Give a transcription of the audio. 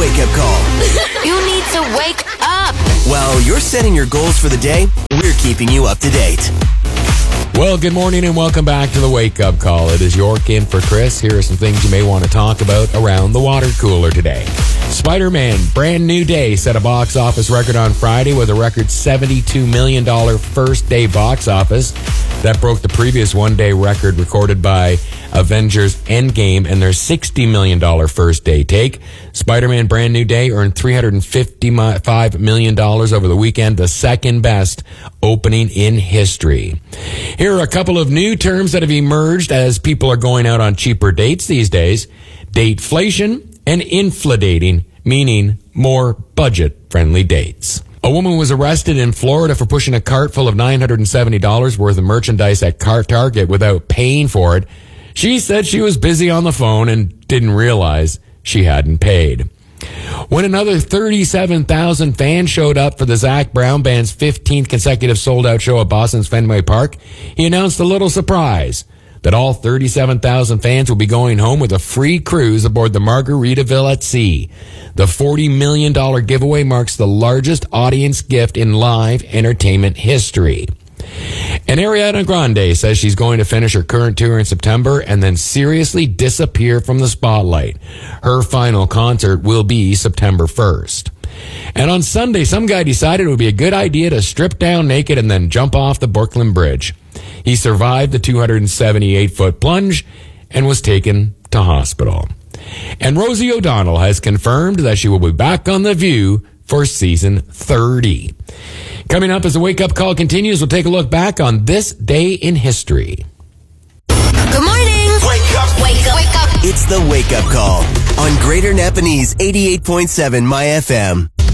wake-up call. You need to wake up. While you're setting your goals for the day, we're keeping you up to date. Well, good morning and welcome back to the Wake Up Call. It is York in for Chris. Here are some things you may want to talk about around the water cooler today. Spider-Man, Brand New Day, set a box office record on Friday with a record $72 million first-day box office. That broke the previous one-day record recorded by Avengers Endgame and their $60 million first-day take. Spider-Man Brand New Day earned $355 million over the weekend, the second best opening in history. Here are a couple of new terms that have emerged as people are going out on cheaper dates these days. Dateflation and infladating, meaning more budget-friendly dates. A woman was arrested in Florida for pushing a cart full of $970 worth of merchandise at Target without paying for it. She said she was busy on the phone and didn't realize she hadn't paid. When another 37,000 fans showed up for the Zac Brown Band's 15th consecutive sold-out show at Boston's Fenway Park, he announced a little surprise that all 37,000 fans will be going home with a free cruise aboard the Margaritaville at Sea. The $40 million giveaway marks the largest audience gift in live entertainment history. And Ariana Grande says she's going to finish her current tour in September and then seriously disappear from the spotlight. Her final concert will be September 1st. And on Sunday, some guy decided it would be a good idea to strip down naked and then jump off the Brooklyn Bridge. He survived the 278-foot plunge and was taken to hospital. And Rosie O'Donnell has confirmed that she will be back on The View for season 30. Coming up as the Wake Up Call continues, we'll take a look back on this day in history. Good morning. Wake up. Wake up. Wake up. It's the Wake Up Call on Greater Napanese 88.7 My FM.